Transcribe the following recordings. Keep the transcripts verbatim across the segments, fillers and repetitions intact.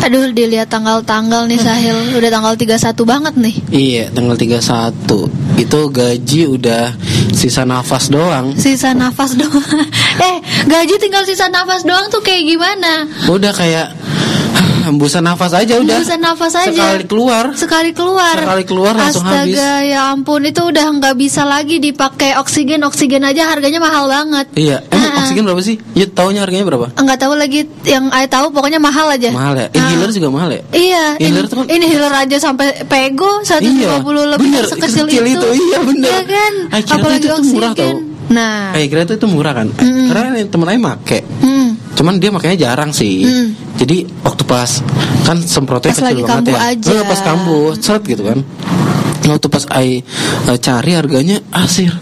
Aduh, dilihat tanggal-tanggal nih Sahil, udah tanggal tiga puluh satu banget nih. Iya, tanggal tiga puluh satu. Itu gaji udah sisa nafas doang. Sisa nafas doang. Eh, gaji tinggal sisa nafas doang tuh kayak gimana? Udah kayak hembusan nafas aja udah. Hembusan nafas aja. Sekali keluar. Sekali keluar. Sekali keluar langsung Astaga, habis. Astaga, ya ampun, itu udah nggak bisa lagi dipakai oksigen. Oksigen aja harganya mahal banget. Iya, emang uh-uh. oksigen berapa sih? Ya taunya harganya berapa? Enggak tahu lagi, yang saya tahu pokoknya mahal aja. Mahal ya. Inhaler uh. juga mahal ya? Iya. Inhaler tuh kan inhaler aja sampai pego seratus lima puluh iya, lebih, bener, sekecil itu. itu. Iya bener. Iya kan? Apalagi itu oksigen. Murah tau. Nah, Kayak kira itu itu murah kan? Mm. Karena temen saya make. Mm. Cuman dia makanya jarang sih. Mm. Jadi waktu pas kan semprotnya pas kecil banget ya. Aja. Nah, pas kambuh, seret gitu kan. Waktu pas ai uh, cari harganya asir.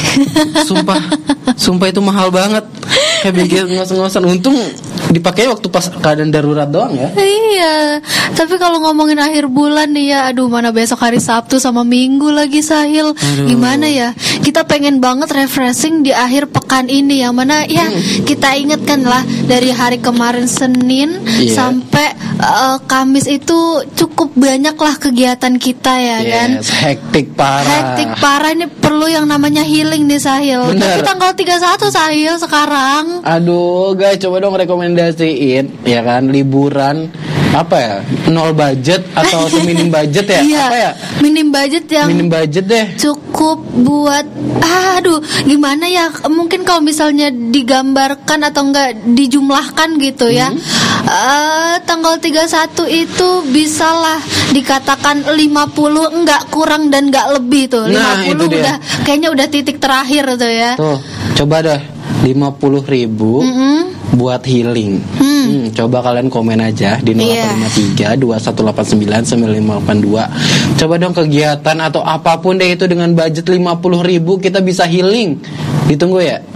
Sumpah, sumpah itu mahal banget. Kayak bikin ngos-ngosan. Untung dipakai waktu pas keadaan darurat doang ya. Iya. Tapi kalau ngomongin akhir bulan nih ya, aduh mana besok hari Sabtu sama Minggu lagi Sahil. Aduh. Gimana ya? Kita pengen banget refreshing di akhir pekan ini, yang mana ya hmm. kita ingatkan lah dari hari kemarin Senin yeah. sampai uh, Kamis itu cukup banyak lah kegiatan kita ya yes, kan. Hektik parah. Hektik parah, ini perlu yang namanya healing nih Sahil. Bener. Tapi tanggal tiga puluh satu Sahil sekarang. Aduh guys, coba dong rekomendasiin ya kan liburan apa ya, nol budget atau seminim budget ya? Iya, apa ya? Minim budget yang minim budget deh. Cukup buat aduh gimana ya, mungkin kalau misalnya digambarkan atau enggak dijumlahkan gitu ya. Hmm. Uh, tanggal tiga puluh satu itu bisalah dikatakan lima puluh, enggak kurang dan enggak lebih tuh. Nah, lima puluh udah kayaknya udah titik terakhir tuh ya. Tuh, coba dah lima puluh ribu mm-hmm. buat healing. Hmm. Hmm, coba kalian komen aja di nol delapan lima tiga dua satu delapan sembilan sembilan lima delapan dua. Coba dong kegiatan atau apapun deh itu dengan budget lima puluh ribu kita bisa healing. Ditunggu ya.